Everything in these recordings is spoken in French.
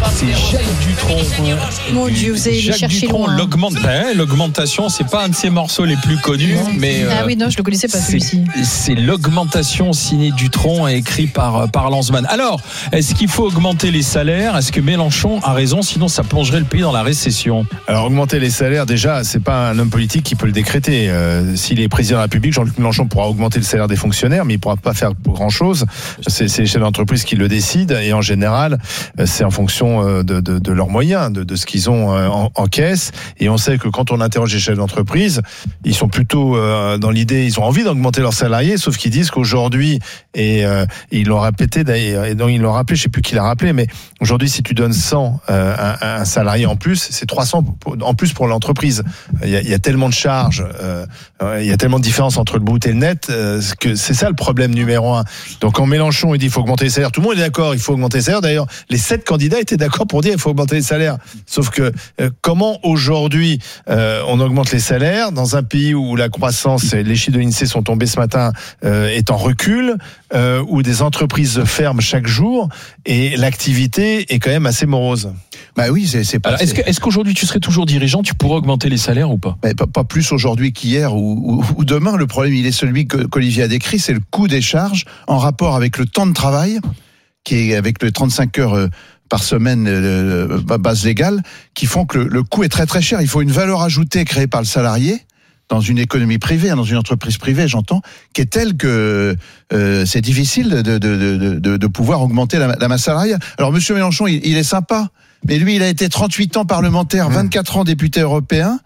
C'est Jacques Dutronc. Mon Dieu, vous allez les chercher loin. L'augmentation, c'est pas un de ses morceaux les plus connus, mais ah oui, non, je le connaissais pas celui-ci. C'est l'augmentation signée Dutronc, écrit par Lanzmann. Alors, est-ce qu'il faut augmenter les salaires? Est-ce que Mélenchon a raison? Sinon, ça plongerait le pays dans la récession. Alors, augmenter les salaires, déjà, c'est pas un homme politique qui peut le décréter. S'il est président de la République, Jean-Luc Mélenchon pourra augmenter le salaire des fonctionnaires, mais il pourra pas faire grand-chose. C'est les chefs d'entreprise qui le décident, et en général, c'est en fonction de leurs moyens, de ce qu'ils ont en caisse. Et on sait que quand on interroge les chefs d'entreprise, ils sont plutôt dans l'idée, ils ont envie d'augmenter leurs salariés, sauf qu'ils disent qu'aujourd'hui, et ils l'ont répété d'ailleurs, et donc ils l'ont rappelé, je sais plus qui l'a rappelé, mais aujourd'hui, si tu donnes 100 à un salarié en plus, c'est 300 en plus pour l'entreprise. Il y a tellement de charges, il y a tellement de différence entre le brut et le net, que c'est ça le problème numéro un. Donc quand Mélenchon il dit il faut augmenter les salaires, tout le monde est d'accord, il faut augmenter les salaires. D'ailleurs, les 7 candidats étaient d'accord pour dire il faut augmenter les salaires. Sauf que comment aujourd'hui on augmente les salaires dans un pays où la croissance, les chiffres de l'INSEE sont tombés ce matin, est en recul, où des entreprises ferment chaque jour et l'activité est quand même assez morose. Bah oui, c'est pas. Alors, est-ce qu'aujourd'hui tu serais toujours dirigeant, tu pourrais augmenter les salaires ou pas? Pas plus aujourd'hui qu'hier ou demain. Le problème, il est celui qu'Olivier a décrit, c'est le coût des charges en rapport avec le temps de travail, qui est avec les 35 heures par semaine base légale, qui font que le coût est très très cher. Il faut une valeur ajoutée créée par le salarié dans une économie privée, dans une entreprise privée, j'entends, qui est telle que c'est difficile de pouvoir augmenter la masse salariale. Alors, Monsieur Mélenchon, il est sympa, mais lui, il a été 38 ans parlementaire, 24 ans député européen,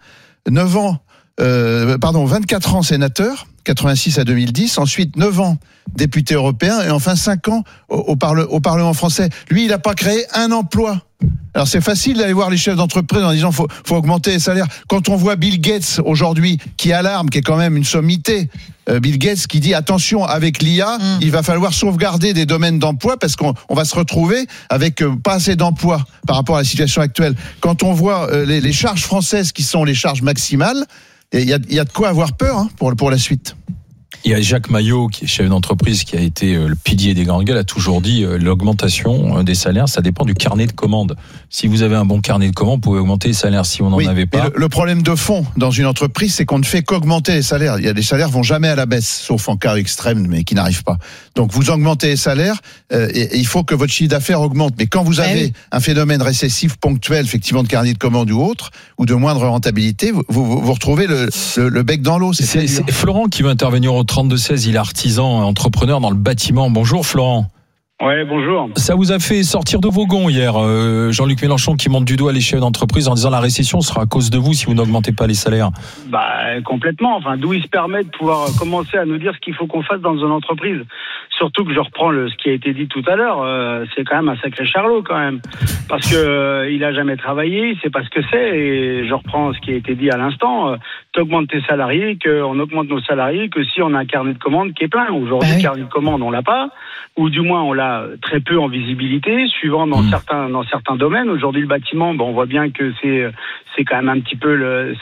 24 ans sénateur, 86 à 2010, ensuite 9 ans député européen, et enfin 5 ans au Parlement français. Lui, il n'a pas créé un emploi. Alors c'est facile d'aller voir les chefs d'entreprise en disant faut augmenter les salaires. Quand on voit Bill Gates aujourd'hui qui alarme, qui est quand même une sommité, Bill Gates qui dit attention, avec l'IA, il va falloir sauvegarder des domaines d'emploi parce qu'on va se retrouver avec pas assez d'emplois par rapport à la situation actuelle. Quand on voit les charges françaises qui sont les charges maximales, il y a de quoi avoir peur pour la suite. Il y a Jacques Maillot, qui est chef d'entreprise, qui a été le pilier des grandes gueules, a toujours dit l'augmentation des salaires, ça dépend du carnet de commandes. Si vous avez un bon carnet de commandes, vous pouvez augmenter les salaires. Si on n'en avait pas... Le problème de fond dans une entreprise, c'est qu'on ne fait qu'augmenter les salaires. Les salaires vont jamais à la baisse, sauf en cas extrême, mais qui n'arrive pas. Donc vous augmentez les salaires, et il faut que votre chiffre d'affaires augmente. Mais quand vous avez un phénomène récessif ponctuel, effectivement de carnet de commandes ou autre, ou de moindre rentabilité, vous retrouvez le bec dans l'eau. C'est Florent qui veut intervenir au 32-16, il est artisan, entrepreneur dans le bâtiment. Bonjour Florent. Ouais, bonjour. Ça vous a fait sortir de vos gonds hier, Jean-Luc Mélenchon qui monte du doigt les chefs d'entreprise en disant la récession sera à cause de vous si vous n'augmentez pas les salaires. Complètement. Enfin, d'où il se permet de pouvoir commencer à nous dire ce qu'il faut qu'on fasse dans une entreprise. Surtout que je reprends ce qui a été dit tout à l'heure, c'est quand même un sacré charlot quand même. Parce que il a jamais travaillé, il sait pas ce que c'est, et je reprends ce qui a été dit à l'instant, t'augmentes tes salariés, qu'on augmente nos salariés, que si on a un carnet de commandes qui est plein. Aujourd'hui, le carnet de commandes, on l'a pas, ou du moins on l'a très peu en visibilité, suivant dans certains domaines. Aujourd'hui, le bâtiment, on voit bien que c'est quand même un petit peu le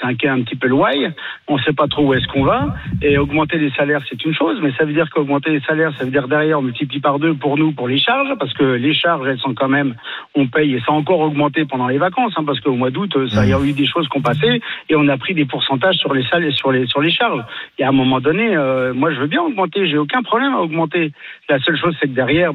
why. On sait pas trop où est-ce qu'on va. Et augmenter les salaires, c'est une chose, mais ça veut dire qu'augmenter les salaires, ça veut dire derrière on multiplie par 2 pour nous, pour les charges, parce que les charges, elles sont quand même, on paye, et ça a encore augmenté pendant les vacances, parce qu'au mois d'août, ça y a eu des choses qui ont passé, et on a pris des pourcentages sur les salaires, sur les charges. Et à un moment donné, moi je veux bien augmenter, j'ai aucun problème à augmenter. La seule chose, c'est que derrière,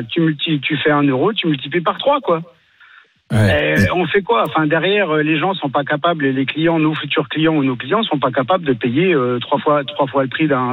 tu fais 1 euro, tu multiplies par 3, quoi. Ouais. On fait quoi? Enfin, derrière, les gens sont pas capables, les clients, nos futurs clients ou nos clients sont pas capables de payer 3 fois le prix d'un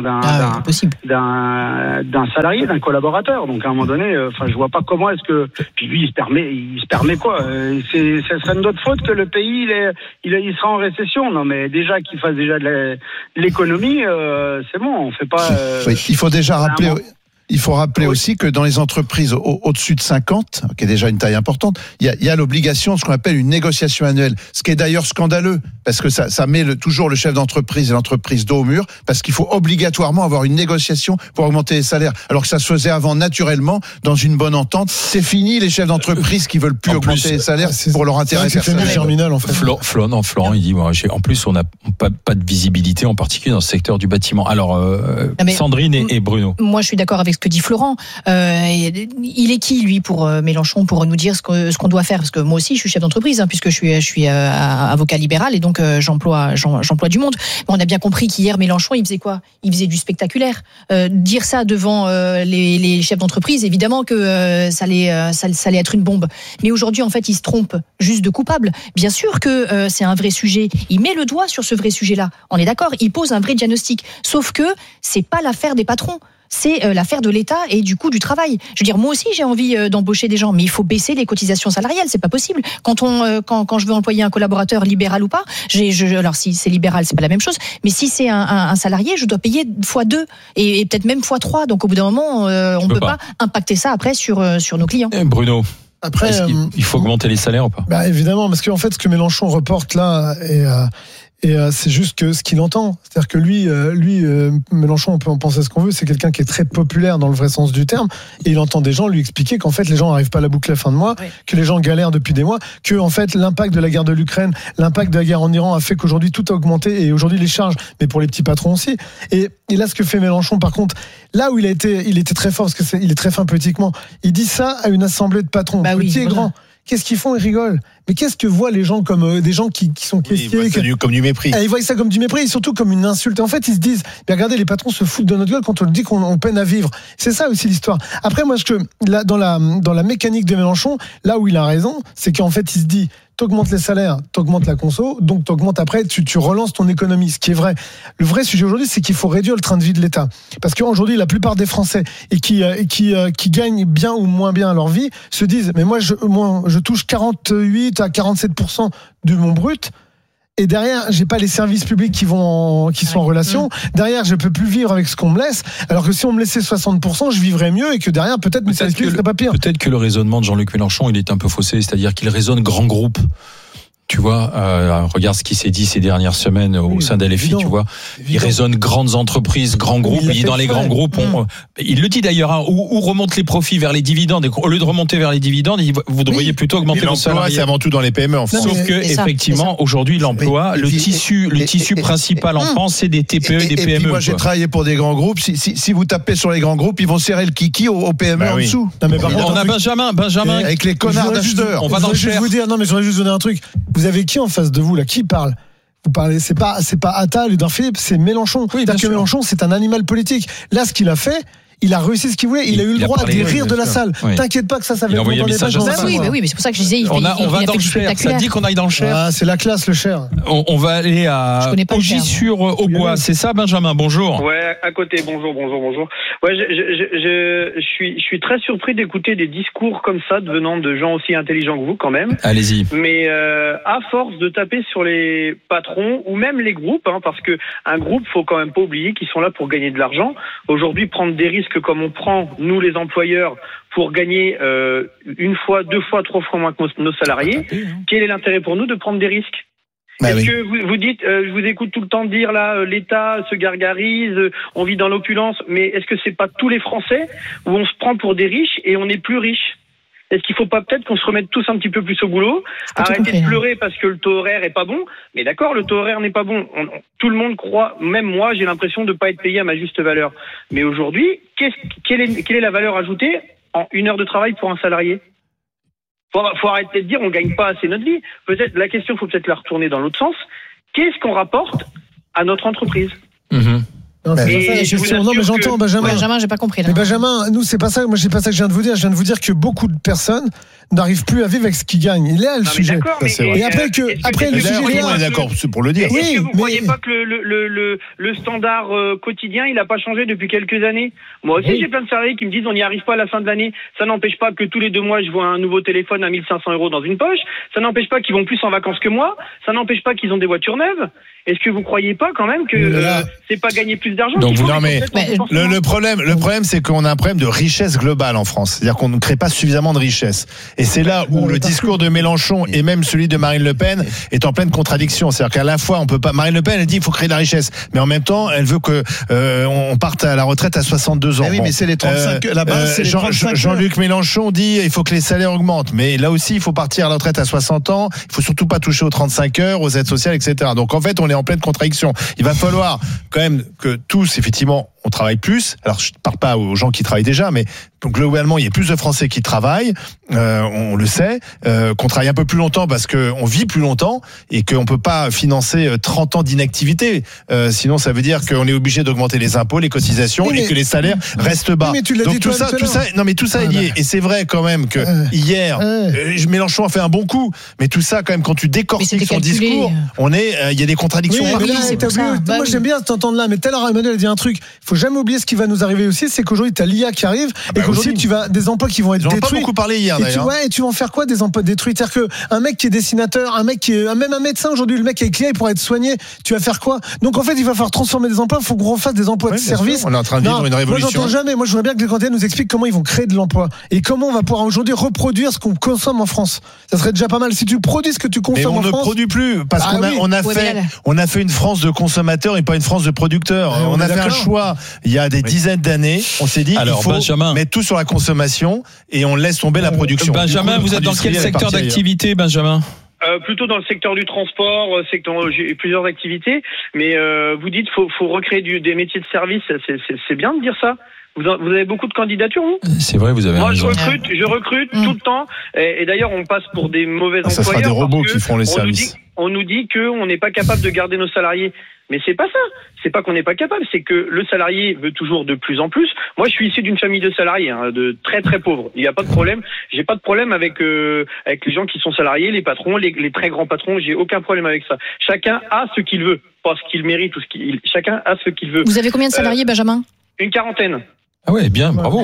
salarié, d'un collaborateur. Donc à un moment donné, je vois pas comment est-ce que. Puis lui, il se permet quoi? Ça serait de notre faute que le pays il sera en récession. Non, mais déjà qu'il fasse déjà de l'économie, c'est bon. On fait pas. Il faut déjà rappeler. Il faut rappeler aussi que dans les entreprises au-dessus de 50, qui est déjà une taille importante, il y a l'obligation de ce qu'on appelle une négociation annuelle. Ce qui est d'ailleurs scandaleux, parce que ça met toujours le chef d'entreprise et l'entreprise dos au mur, parce qu'il faut obligatoirement avoir une négociation pour augmenter les salaires. Alors que ça se faisait avant naturellement, dans une bonne entente. C'est fini les chefs d'entreprise qui veulent plus augmenter les salaires pour leur intérêt personnel. Germinal, en fait. Florent, il dit, en plus, on n'a pas de visibilité, en particulier dans le secteur du bâtiment. Alors, Sandrine et Bruno. Moi, je suis d'accord avec ce que dit Florent. Il est qui, lui, pour Mélenchon, pour nous dire ce qu'on doit faire? Parce que moi aussi, je suis chef d'entreprise, puisque je suis avocat libéral et donc j'emploie du monde. Mais on a bien compris qu'hier, Mélenchon, il faisait quoi? Il faisait du spectaculaire. Dire ça devant les chefs d'entreprise, évidemment que ça allait être une bombe. Mais aujourd'hui, en fait, il se trompe juste de coupable. Bien sûr que c'est un vrai sujet. Il met le doigt sur ce vrai sujet-là. On est d'accord. Il pose un vrai diagnostic. Sauf que c'est pas l'affaire des patrons. C'est l'affaire de l'État et du coût du travail. Je veux dire, moi aussi, j'ai envie d'embaucher des gens, mais il faut baisser les cotisations salariales. C'est pas possible. Quand je veux employer un collaborateur libéral ou pas, alors si c'est libéral, c'est pas la même chose. Mais si c'est un salarié, je dois payer x2 et peut-être même x3. Donc au bout d'un moment, on peut pas impacter ça après sur nos clients. Bruno. Après, il faut augmenter les salaires ou pas? Évidemment, parce qu'en fait, ce que Mélenchon reporte là, et c'est juste que ce qu'il entend, c'est-à-dire que lui, Mélenchon, on peut en penser ce qu'on veut, c'est quelqu'un qui est très populaire dans le vrai sens du terme, et il entend des gens lui expliquer qu'en fait les gens n'arrivent pas à la boucler à la fin de mois, que les gens galèrent depuis des mois, que en fait l'impact de la guerre de l'Ukraine, l'impact de la guerre en Iran a fait qu'aujourd'hui tout a augmenté, et aujourd'hui les charges, mais pour les petits patrons aussi. Et là, ce que fait Mélenchon, par contre, là où il était très fort, parce que il est très fin politiquement, il dit ça à une assemblée de patrons, petits et grands. Qu'est-ce qu'ils font? Ils rigolent. Mais qu'est-ce que voient les gens comme des gens qui sont caissiers? Ils voient comme du mépris. Ils voient ça comme du mépris et surtout comme une insulte. Et en fait, ils se disent, regardez, les patrons se foutent de notre gueule quand on leur dit qu'on peine à vivre. C'est ça aussi l'histoire. Après, moi, dans la mécanique de Mélenchon, là où il a raison, c'est qu'en fait, il se dit, t'augmentes les salaires, t'augmentes la conso, donc t'augmentes après, tu relances ton économie, ce qui est vrai. Le vrai sujet aujourd'hui, c'est qu'il faut réduire le train de vie de l'État. Parce qu'aujourd'hui, la plupart des Français et qui gagnent bien ou moins bien leur vie se disent, mais moi, je touche 48 à 47% de mon brut. Et derrière, j'ai pas les services publics qui sont en relation. Derrière, je peux plus vivre avec ce qu'on me laisse. Alors que si on me laissait 60%, je vivrais mieux et que derrière, peut-être mes services publics seraient pas pire. Peut-être que le raisonnement de Jean-Luc Mélenchon, il est un peu faussé. C'est-à-dire qu'il raisonne grand groupe. Tu vois, regarde ce qui s'est dit ces dernières semaines au sein d'LFI, tu vois. Il raisonne grandes entreprises, grands groupes. Il dit dans les grands groupes, il le dit d'ailleurs, où remontent les profits vers les dividendes. Et au lieu de remonter vers les dividendes, vous devriez plutôt augmenter vos salariés. C'est avant tout dans les PME en France. Sauf que, effectivement, aujourd'hui, l'emploi, le tissu principal en France, c'est des TPE et des PME. Et puis moi, j'ai travaillé pour des grands groupes. Si vous tapez sur les grands groupes, ils vont serrer le kiki aux PME en dessous. Non, mais par contre, on a Benjamin. Avec les connards d'acheteurs. On va dans le cher. Mais je voudrais juste vous dire un truc. Vous avez qui en face de vous là? Qui parle? Vous parlez, c'est pas Attal, Édouard Philippe, c'est Mélenchon. Oui, C'est-à-dire que Mélenchon, c'est un animal politique. Là, ce qu'il a fait, il a réussi ce qu'il voulait. Il a eu le droit des rires de la salle. T'inquiète pas que ça va être envoyé un message dans la oui, mais c'est pour ça que je disais, on va dans le Cher. Ça dit qu'on aille dans le Cher. Ah, c'est la classe, le Cher. On va aller à Augy-sur-Aubois. C'est ça, Benjamin? Bonjour. Ouais, à côté. Bonjour. Ouais, je suis très surpris d'écouter des discours comme ça venant de gens aussi intelligents que vous, quand même. Allez-y. Mais à force de taper sur les patrons ou même les groupes, parce que un groupe, faut quand même pas oublier qu'ils sont là pour gagner de l'argent. Aujourd'hui, prendre des risques comme on prend, nous les employeurs, pour gagner une fois, 2 fois, 3 fois moins que nos salariés, quel est l'intérêt pour nous de prendre des risques? Est-ce que vous dites, je vous écoute tout le temps dire là, l'État se gargarise, on vit dans l'opulence, mais est-ce que c'est pas tous les Français où on se prend pour des riches et on est plus riches? Est-ce qu'il faut pas peut-être qu'on se remette tous un petit peu plus au boulot? Arrêtez de pleurer parce que le taux horaire est pas bon. Mais d'accord, le taux horaire n'est pas bon. Tout le monde croit, même moi, j'ai l'impression de pas être payé à ma juste valeur. Mais aujourd'hui, quelle est la valeur ajoutée en 1 heure de travail pour un salarié? Faut arrêter de dire on gagne pas assez notre vie. Peut-être la question, faut peut-être la retourner dans l'autre sens. Qu'est-ce qu'on rapporte à notre entreprise? Non, mais j'entends, Benjamin. Benjamin, j'ai pas compris là. Mais Benjamin, nous, c'est pas ça. Moi, c'est pas ça que je viens de vous dire. Je viens de vous dire que beaucoup de personnes n'arrivent plus à vivre avec ce qu'ils gagnent. Il est là le sujet. Et après le sujet, on est d'accord pour le dire. Est-ce que vous croyez pas que le standard quotidien, il a pas changé depuis quelques années? Moi aussi, j'ai plein de salariés qui me disent on n'y arrive pas à la fin de l'année. Ça n'empêche pas que tous les 2 mois, je vois un nouveau téléphone à 1 500 € dans une poche. Ça n'empêche pas qu'ils vont plus en vacances que moi. Ça n'empêche pas qu'ils ont des voitures neuves. Est-ce que vous croyez pas quand même que c'est pas gagner plus d'argent? Donc le problème, c'est qu'on a un problème de richesse globale en France. C'est-à-dire qu'on ne crée pas suffisamment de richesse. Et c'est là où le discours de Mélenchon et même celui de Marine Le Pen est en pleine contradiction. C'est-à-dire qu'à la fois, on peut pas. Marine Le Pen, elle dit qu'il faut créer de la richesse, mais en même temps, elle veut que on parte à la retraite à 62 ans. Mais oui, mais c'est les 35. La base, c'est les 35. Jean-Luc Mélenchon dit il faut que les salaires augmentent, mais là aussi, il faut partir à la retraite à 60 ans. Il faut surtout pas toucher aux 35 heures, aux aides sociales, etc. Donc en fait, on est en pleine contradiction. Il va falloir quand même que tous, effectivement, on travaille plus. Alors je ne parle pas aux gens qui travaillent déjà, mais globalement il y a plus de Français qui travaillent, on le sait, qu'on travaille un peu plus longtemps parce qu'on vit plus longtemps et qu'on ne peut pas financer 30 ans d'inactivité. Sinon ça veut dire qu'on est obligé d'augmenter les impôts, les cotisations et que les salaires restent bas. Mais tu l'as donc dit tout ça est lié. Et c'est vrai quand même que hier, Mélenchon a fait un bon coup, mais tout ça quand même quand tu décortiques son discours, il y a des contradictions. Oui, moi j'aime bien t'entendre là, mais tout à l'heure Emmanuel a dit un truc. Il faut jamais oublier ce qui va nous arriver aussi, c'est qu'aujourd'hui tu as l'IA qui arrive et qu'aujourd'hui tu vas des emplois qui vont être détruits. J'en ai pas beaucoup parlé hier d'ailleurs. Et tu vas en faire quoi des emplois détruits? C'est-à-dire qu'un mec qui est dessinateur, même un médecin aujourd'hui, le mec avec l'IA il pourra être soigné. Tu vas faire quoi? Donc en fait il va falloir transformer des emplois. Il faut qu'on refasse des emplois de service. On est en train de vivre une révolution. Moi j'entends jamais. Moi je voudrais bien que les candidats nous expliquent comment ils vont créer de l'emploi et comment on va pouvoir aujourd'hui reproduire ce qu'on consomme en France. Ça serait déjà pas mal si tu produis ce que tu consommes en France. Mais on ne produit plus parce qu'on a fait une France de consommateurs et pas une France de producteurs. On a fait un choix il y a des dizaines d'années. On s'est dit il faut mettre tout sur la consommation et on laisse tomber la production. Benjamin, vous êtes dans quel secteur d'activité, Benjamin? Plutôt dans le secteur du transport, j'ai plusieurs activités, mais vous dites faut recréer des métiers de service, c'est bien de dire ça. Vous avez beaucoup de candidatures, vous? C'est vrai, vous avez raison. Je recrute tout le temps, et d'ailleurs on passe pour des mauvais employeurs. Ça sera des robots qui feront les services. On nous dit qu'on n'est pas capable de garder nos salariés. Mais c'est pas ça. C'est pas qu'on n'est pas capable, c'est que le salarié veut toujours de plus en plus. Moi, je suis issu d'une famille de salariés, de très très pauvres. Il n'y a pas de problème. J'ai pas de problème avec les gens qui sont salariés, les patrons, les très grands patrons. J'ai aucun problème avec ça. Chacun a ce qu'il veut, pas ce qu'il mérite ou chacun a ce qu'il veut. Vous avez combien de salariés, Benjamin? Une quarantaine. Ah ouais, bien, bravo.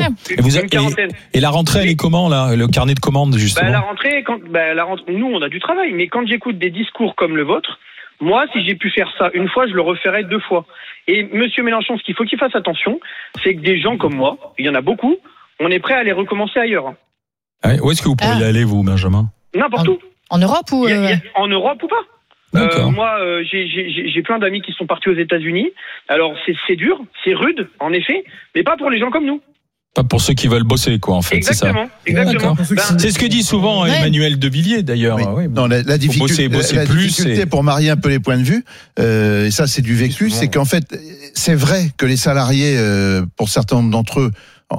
Et la rentrée, elle est comment là? Le carnet de commandes justement. La rentrée, nous on a du travail, mais quand j'écoute des discours comme le vôtre. Moi, si j'ai pu faire ça une fois, je le referai 2 fois. Et Monsieur Mélenchon, ce qu'il faut qu'il fasse attention, c'est que des gens comme moi, il y en a beaucoup, on est prêt à les recommencer ailleurs. Où est-ce que vous pourriez aller, vous, Benjamin? N'importe où. En Europe ou en Europe ou pas. Moi, j'ai plein d'amis qui sont partis aux États-Unis. Alors, c'est dur, c'est rude, en effet, mais pas pour les gens comme nous. Pas pour ceux qui veulent bosser, quoi, en fait. Exactement. C'est ce que dit souvent Emmanuel de Villiers, d'ailleurs. Oui. Non, la difficulté pour marier un peu les points de vue, et ça c'est du vécu, c'est qu'en fait, c'est vrai que les salariés, pour certains nombre d'entre eux,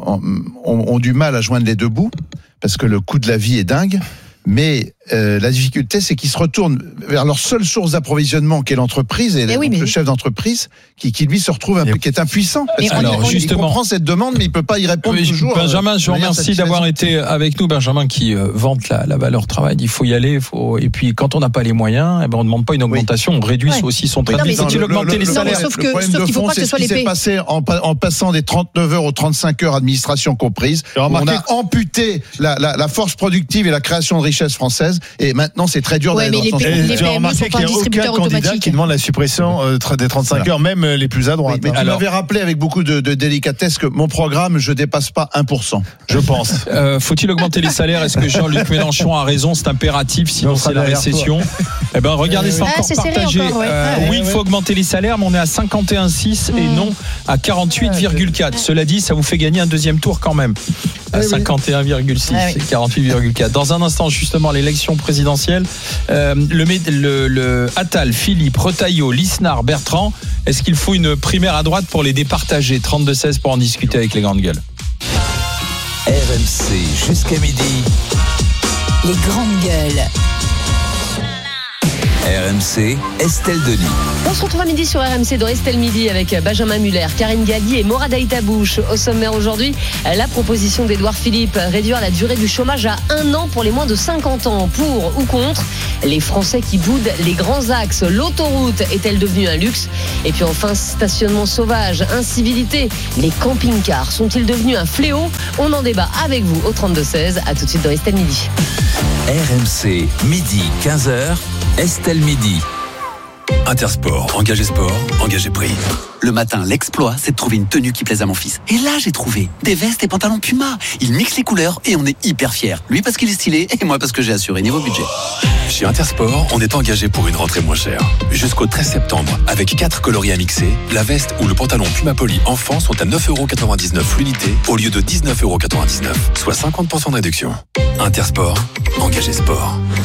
ont du mal à joindre les deux bouts, parce que le coût de la vie est dingue. Mais la difficulté, c'est qu'ils se retournent vers leur seule source d'approvisionnement, qui est l'entreprise, et le chef d'entreprise, qui lui se retrouve qui est impuissant. Il comprend cette demande, mais il peut pas y répondre toujours. Benjamin, je vous remercie d'avoir été avec nous. Benjamin qui vante la valeur travail. Il faut y aller. Et puis quand on n'a pas les moyens, on ne demande pas une augmentation, on réduit aussi son train de vie. Faut-il augmenter les salaires? Sauf qu'il ne faut pas que ce soit les pays. C'est ce qui s'est passé en passant des 39 heures aux 35 heures, administration comprise. On a amputé la force productive et la création de richesse française. Et maintenant, c'est très dur d'aller dans ce sens. J'ai remarqué qu'il n'y a aucun candidat qui demande la suppression des 35 heures, même les plus à droite. Mais tu m'avais rappelé avec beaucoup de délicatesse que mon programme, je dépasse pas 1%. Je pense. Faut-il augmenter les salaires? Est-ce que Jean-Luc Mélenchon a raison? C'est impératif, sinon c'est la récession. Regardez, c'est encore partagé. Oui, il faut augmenter les salaires, mais on est à 51,6 et non à 48,4. Cela dit, ça vous fait gagner un deuxième tour quand même. À 51,6 et 48,4. Dans un instant, justement, l'élection présidentielle, le Attal, Philippe, Retailleau, Lisnard, Bertrand, est-ce qu'il faut une primaire à droite pour les départager? 32-16 pour en discuter avec les grandes gueules. RMC jusqu'à midi. Les grandes gueules. RMC, Estelle Denis. On se retrouve à midi sur RMC dans Estelle Midi avec Benjamin Muller, Karine Galli et Morad Aïtabouche. Au sommaire aujourd'hui, la proposition d'Édouard Philippe, réduire la durée du chômage à 1 an pour les moins de 50 ans. Pour ou contre les Français qui boudent les grands axes. L'autoroute est-elle devenue un luxe? Et puis enfin, stationnement sauvage, incivilité. Les camping-cars sont-ils devenus un fléau? On en débat avec vous au 32-16. À tout de suite dans Estelle Midi. RMC, midi 15h. Estelle Midi. Intersport, engagé sport, engagé prix. Le matin, l'exploit, c'est de trouver une tenue qui plaise à mon fils. Et là, j'ai trouvé des vestes et pantalons Puma. Il mixe les couleurs et on est hyper fiers. Lui parce qu'il est stylé et moi parce que j'ai assuré niveau budget. Chez Intersport, on est engagé pour une rentrée moins chère. Jusqu'au 13 septembre, avec 4 coloris à mixer, la veste ou le pantalon Puma Poly enfant sont à 9,99€ l'unité au lieu de 19,99€, soit 50% de réduction. Intersport, engagé sport.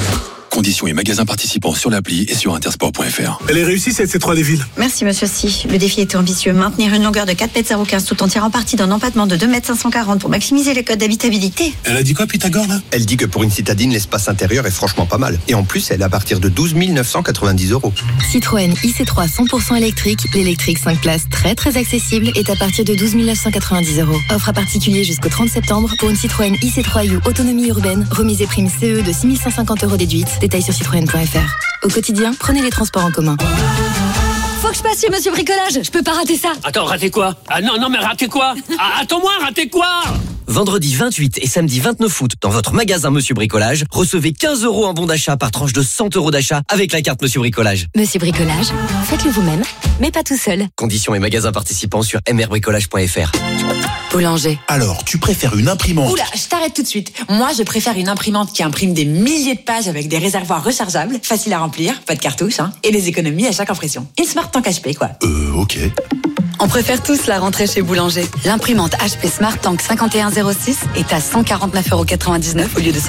Conditions et magasins participants sur l'appli et sur intersport.fr. Elle est réussie cette C3 des villes. Merci monsieur Si. Le défi était ambitieux. Maintenir une longueur de 4,015 m tout en tirant parti d'un empattement de 2,540 m pour maximiser les codes d'habitabilité. Elle a dit quoi Pythagore là ? Elle dit que pour une citadine, l'espace intérieur est franchement pas mal. Et en plus, elle est à partir de 12 990 €. Citroën IC3 100% électrique, l'électrique 5 places très accessible est à partir de 12 990 €. Offre à particulier jusqu'au 30 septembre pour une Citroën IC3U autonomie urbaine, remise et prime CE de 6 150 € déduite. Détails sur citroën.fr. Au quotidien, prenez les transports en commun. Faut que je passe chez Monsieur Bricolage, je peux pas rater ça. Attends, rater quoi ? Ah non, mais rater quoi ? Attends-moi, rater quoi ? Vendredi 28 et samedi 29 août, dans votre magasin Monsieur Bricolage, recevez 15 € en bon d'achat par tranche de 100 € d'achat avec la carte Monsieur Bricolage. Monsieur Bricolage, faites-le vous-même, mais pas tout seul. Conditions et magasins participants sur mrbricolage.fr. Boulanger. Alors, tu préfères une imprimante ? Oula, je t'arrête tout de suite. Moi, je préfère une imprimante qui imprime des milliers de pages avec des réservoirs rechargeables, faciles à remplir, pas de cartouches, et des économies à chaque impression. Une Smart Tank HP, quoi. Ok. On préfère tous la rentrée chez Boulanger. L'imprimante HP Smart Tank 5106 est à 149,99 € au lieu de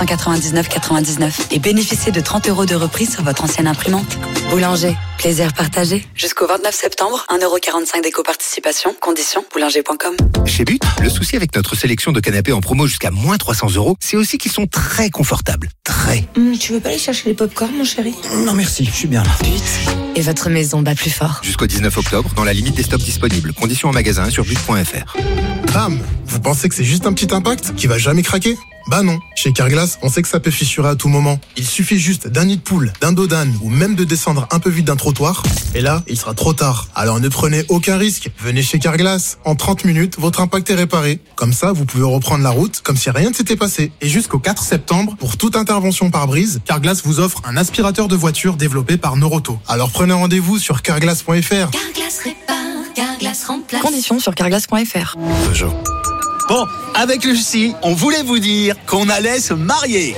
199,99 € et bénéficiez de 30 € de reprise sur votre ancienne imprimante. Boulanger, plaisir partagé. Jusqu'au 29 septembre, 1,45 € d'éco-participation. Conditions, boulanger.com. Chez But, le souci avec notre sélection de canapés en promo jusqu'à moins 300 €, c'est aussi qu'ils sont très confortables. Très. Tu veux pas aller chercher les pop-corn, mon chéri ? Non merci, je suis bien là. But. Et votre maison bat plus fort. Jusqu'au 19 octobre, dans la limite des stocks disponibles. Conditions en magasin sur but.fr. Bam ! Vous pensez que c'est juste un petit impact qui va jamais craquer ? Bah non, chez Carglass, on sait que ça peut fissurer à tout moment. Il suffit juste d'un nid de poule, d'un dos d'âne ou même de descendre un peu vite d'un trottoir. Et là, il sera trop tard. Alors ne prenez aucun risque. Venez chez Carglass. En 30 minutes, votre impact est réparé. Comme ça, vous pouvez reprendre la route comme si rien ne s'était passé. Et jusqu'au 4 septembre, pour toute intervention par brise, Carglass vous offre un aspirateur de voiture développé par Noroto. Alors prenez rendez-vous sur carglass.fr. Carglass répare, Carglass remplace. Conditions sur carglass.fr. Peugeot. Bon, avec Lucie, on voulait vous dire qu'on allait se marier.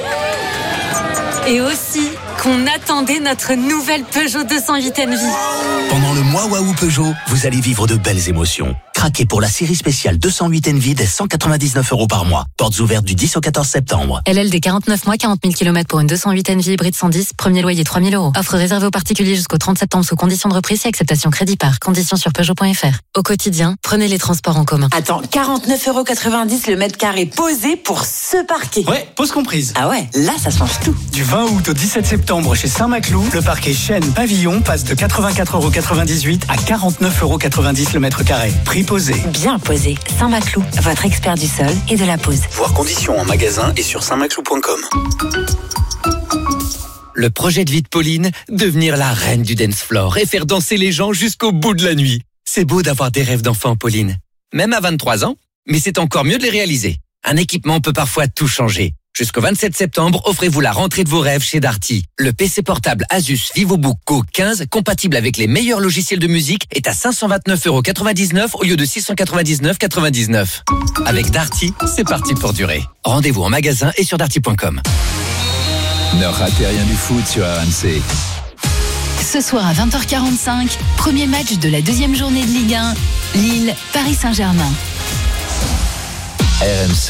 Et aussi qu'on attendait notre nouvelle Peugeot 208 Envy. Pendant le mois Waouh Peugeot, vous allez vivre de belles émotions. Craquez pour la série spéciale 208 Envy dès 199 € par mois. Portes ouvertes du 10 au 14 septembre. LLD 49 mois, 40 000 km pour une 208 Envy hybride 110, premier loyer 3 000 €. Offre réservée aux particuliers jusqu'au 30 septembre sous conditions de reprise et acceptation crédit par. Conditions sur Peugeot.fr. Au quotidien, prenez les transports en commun. Attends, 49,90 € le mètre carré posé pour ce parquet. Ouais, pause comprise. Ah ouais, là ça change tout. Du 20 août au 17 septembre chez Saint-Maclou, le parquet Chêne Pavillon passe de 84,98 € à 49,90 € le mètre carré. Prix posé. Bien posé. Saint-Maclou, votre expert du sol et de la pose. Voir conditions en magasin et sur saintmaclou.com. Le projet de vie de Pauline, devenir la reine du dance floor et faire danser les gens jusqu'au bout de la nuit. C'est beau d'avoir des rêves d'enfant, Pauline. Même à 23 ans, mais c'est encore mieux de les réaliser. Un équipement peut parfois tout changer. Jusqu'au 27 septembre, offrez-vous la rentrée de vos rêves chez Darty. Le PC portable Asus VivoBook Go 15, compatible avec les meilleurs logiciels de musique, est à 529,99 € au lieu de 699,99 €. Avec Darty, c'est parti pour durer. Rendez-vous en magasin et sur darty.com. Ne ratez rien du foot sur RMC. Ce soir à 20h45, premier match de la deuxième journée de Ligue 1, Lille, Paris Saint-Germain. RMC.